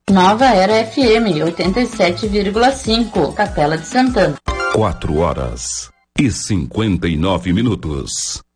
Nova Era FM 87,5, Capela de Santana. 4 horas e 59 minutos.